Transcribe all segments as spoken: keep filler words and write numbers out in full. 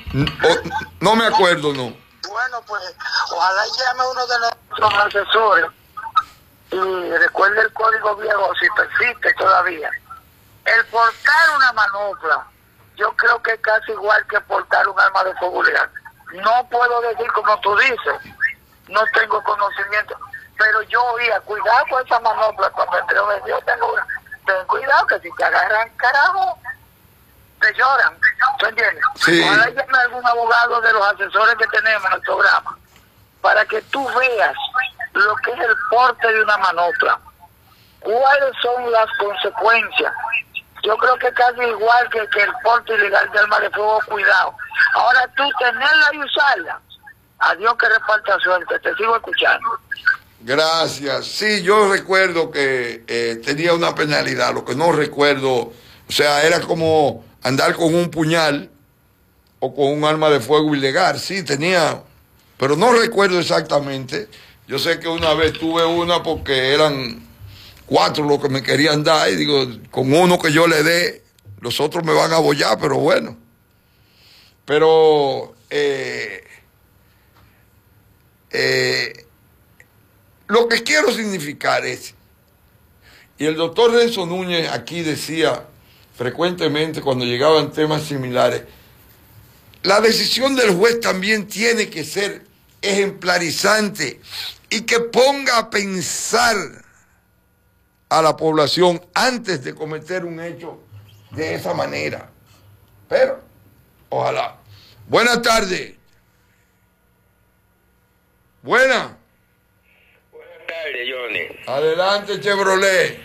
O, no me acuerdo, no. Bueno, pues ojalá llame uno de nuestros asesores y recuerde el código viejo si persiste todavía. El portar una manopla, yo creo que es casi igual que portar un arma de fuego legal. No puedo decir como tú dices, no tengo conocimiento, pero yo oía, cuidado con esa manopla cuando entré a Dios, tengo una, ten cuidado que si te agarran carajo, te lloran, ¿tú entiendes? Sí. Ojalá llame a algún abogado de los asesores que tenemos en el programa, para que tú veas lo que es el porte de una manopla, cuáles son las consecuencias. Yo creo que casi igual que, que el porte ilegal de arma de fuego, cuidado. Ahora tú tenerla y usarla, a Dios que reparta suerte. Te sigo escuchando. Gracias. Sí, yo recuerdo que eh, tenía una penalidad, lo que no recuerdo, o sea, era como andar con un puñal o con un arma de fuego ilegal. Sí, tenía, pero no recuerdo exactamente. Yo sé que una vez tuve una porque eran cuatro los que me querían dar y digo, con uno que yo le dé, los otros me van a abollar, pero bueno. Pero eh, eh, lo que quiero significar es, y el doctor Renzo Núñez aquí decía frecuentemente cuando llegaban temas similares, la decisión del juez también tiene que ser ejemplarizante y que ponga a pensar a la población antes de cometer un hecho de esa manera. Pero, ojalá. Buenas tardes. Buenas. Buenas tardes, Johnny. Adelante, Chevrolet.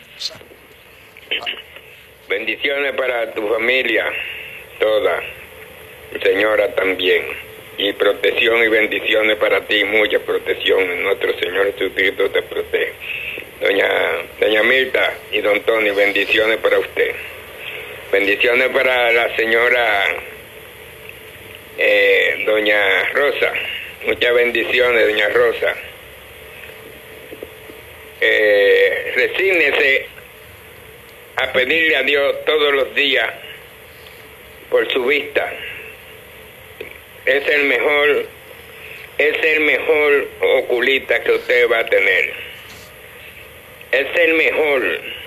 Bendiciones para tu familia, toda, señora también. Y protección y bendiciones para ti, mucha protección. Nuestro Señor Jesucristo te protege. Doña, doña Mirta y don Tony, bendiciones para usted. Bendiciones para la señora eh, doña Rosa. Muchas bendiciones, doña Rosa. Eh, resígnese a pedirle a Dios todos los días por su vista. Es el mejor, es el mejor oculista que usted va a tener. Es el mejor.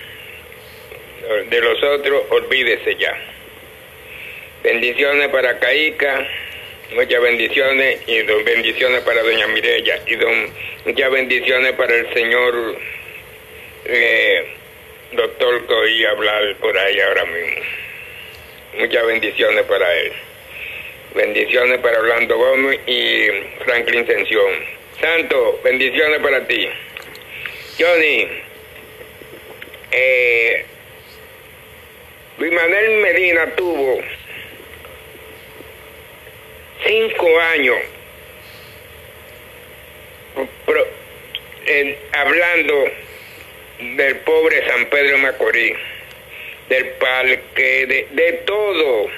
De los otros, olvídese ya. Bendiciones para Caica, muchas bendiciones, y dos bendiciones para doña Mireya, y don, muchas bendiciones para el señor eh, doctor que oí hablar por ahí ahora mismo. Muchas bendiciones para él. Bendiciones para Orlando Gómez y Franklin Tensión. Santo, bendiciones para ti. Johnny, eh, Luis Manuel Medina tuvo cinco años pro, eh, hablando del pobre San Pedro de Macorís, del parque, de, de todo,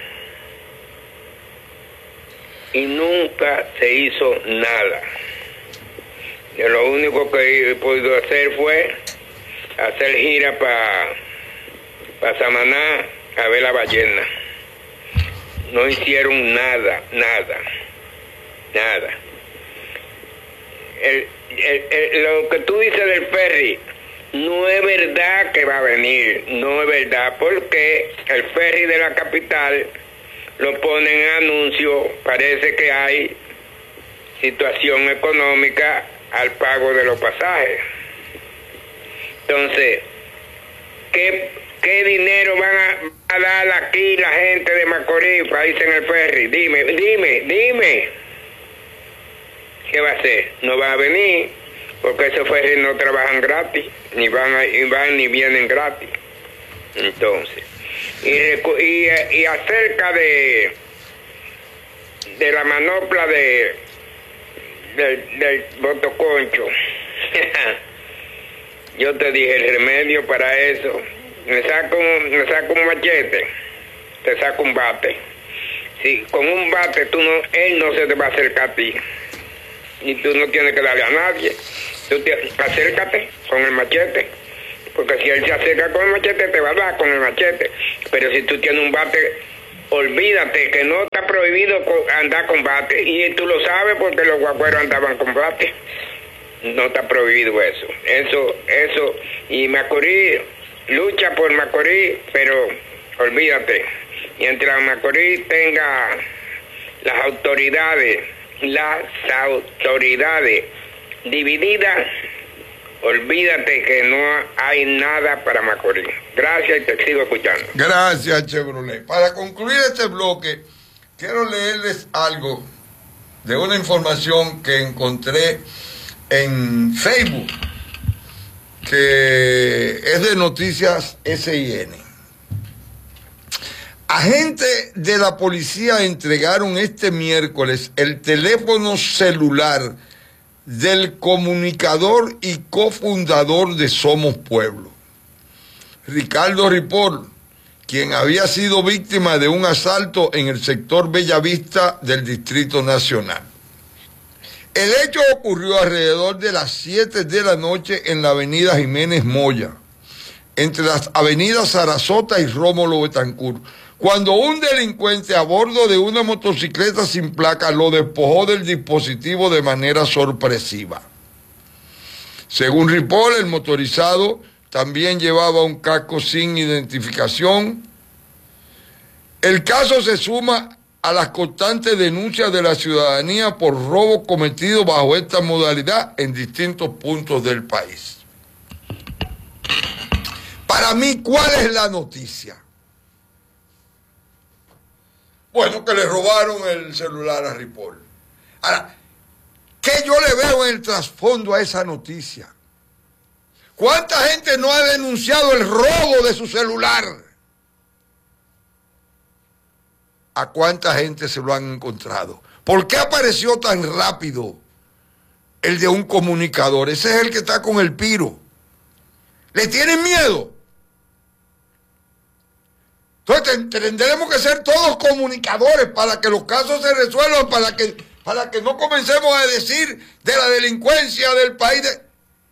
y nunca se hizo nada. Y lo único que he podido hacer fue hacer gira para pa Samaná a ver la ballena. No hicieron nada, nada, nada. El, el, el, lo que tú dices del ferry, no es verdad que va a venir, no es verdad, porque el ferry de la capital lo ponen en anuncio, parece que hay situación económica al pago de los pasajes. Entonces, ¿qué, qué dinero van a, a dar aquí la gente de Macorís para irse en el ferry? Dime, dime, dime. ¿Qué va a hacer? No va a venir, porque esos ferries no trabajan gratis, ni van, a, ni van ni vienen gratis. Entonces, y, y, y acerca de de la manopla de del, del botoconcho, yo te dije el remedio para eso. Me saco, un, me saco un machete, te saco un bate. Si con un bate tú no, él no se te va a acercar a ti, y tú no tienes que darle a nadie. Tú te, acércate con el machete, porque si él se acerca con el machete te va a dar con el machete. Pero si tú tienes un bate olvídate que no está prohibido andar combate, y tú lo sabes porque los guagüeros andaban combate. No está prohibido eso. Eso, eso, y Macorís lucha por Macorís, pero olvídate, mientras Macorís tenga las autoridades, las autoridades divididas, olvídate que no hay nada para Macorís. Gracias y te sigo escuchando. Gracias, Chevrolet. Para concluir este bloque, quiero leerles algo de una información que encontré en Facebook, que es de Noticias S I N. Agentes de la policía entregaron este miércoles el teléfono celular del comunicador y cofundador de Somos Pueblo, Ricardo Ripoll, quien había sido víctima de un asalto en el sector Bellavista del Distrito Nacional. El hecho ocurrió alrededor de las siete de la noche en la avenida Jiménez Moya, entre las avenidas Sarasota y Rómulo Betancourt, cuando un delincuente a bordo de una motocicleta sin placa lo despojó del dispositivo de manera sorpresiva. Según Ripoll, el motorizado también llevaba un casco sin identificación. El caso se suma a las constantes denuncias de la ciudadanía por robo cometido bajo esta modalidad en distintos puntos del país. Para mí, ¿cuál es la noticia? Bueno, que le robaron el celular a Ripoll. Ahora, ¿qué yo le veo en el trasfondo a esa noticia? ¿Cuánta gente no ha denunciado el robo de su celular? ¿A cuánta gente se lo han encontrado? ¿Por qué apareció tan rápido el de un comunicador? Ese es el que está con el piro. ¿Le tienen miedo? Entonces tendremos que ser todos comunicadores para que los casos se resuelvan, para que, para que no comencemos a decir de la delincuencia del país. De...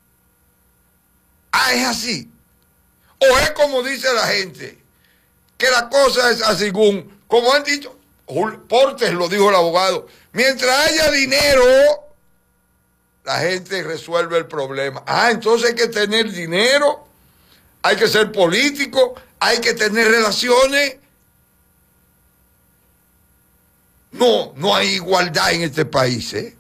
Ah, es así. O es como dice la gente, que la cosa es así, según, como han dicho, Portes lo dijo el abogado, mientras haya dinero, la gente resuelve el problema. Ah, entonces hay que tener dinero, hay que ser político, hay que tener relaciones. No, no hay igualdad en este país, ¿eh?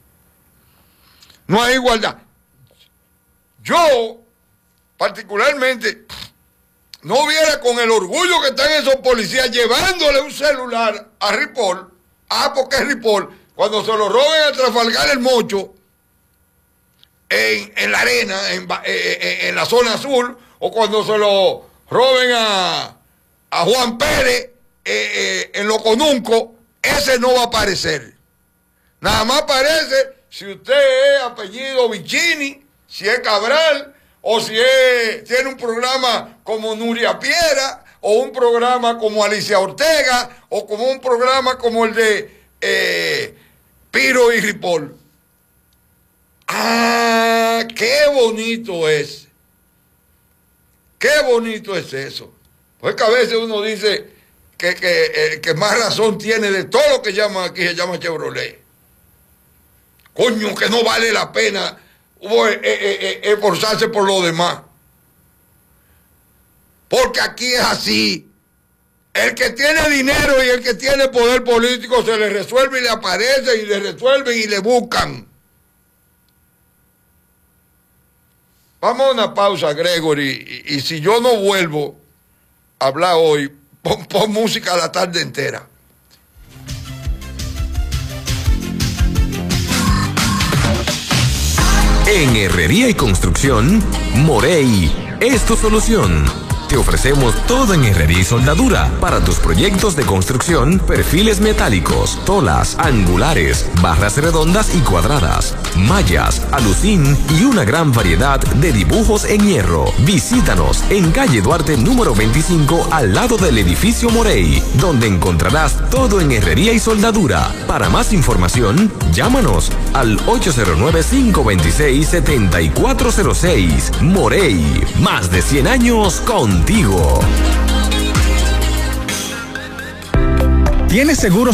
No hay igualdad. Yo, particularmente, no viera con el orgullo que están esos policías llevándole un celular a Ripoll. Ah, porque es Ripoll. Cuando se lo roben a Trafalgar el Mocho, en, en la arena, en, en, en la zona azul, o cuando se lo roben a, a Juan Pérez eh, eh, en Loconunco, ese no va a aparecer. Nada más aparece si usted es apellido Vicini, si es Cabral, o si es, tiene un programa como Nuria Piera, o un programa como Alicia Ortega, o como un programa como el de eh, Piro y Ripoll. Ah, qué bonito es. Qué bonito es eso. Pues que a veces uno dice que, que, eh, que más razón tiene de todo lo que llama aquí, se llama Chevrolet. Coño, que no vale la pena eh, eh, eh, esforzarse por lo demás. Porque aquí es así. El que tiene dinero y el que tiene poder político se le resuelve y le aparece y le resuelven y le buscan. Vamos a una pausa, Gregory, y, y si yo no vuelvo a hablar hoy, pon, pon música la tarde entera. En Herrería y Construcción, Morey es tu solución. Te ofrecemos todo en herrería y soldadura para tus proyectos de construcción, perfiles metálicos, tolas, angulares, barras redondas y cuadradas, mallas, alucín y una gran variedad de dibujos en hierro. Visítanos en calle Duarte número veinticinco al lado del edificio Morey, donde encontrarás todo en herrería y soldadura. Para más información, llámanos al ocho cero nueve, cinco dos seis, siete cuatro cero seis. Morey, más de cien años contigo. ¿Tienes seguro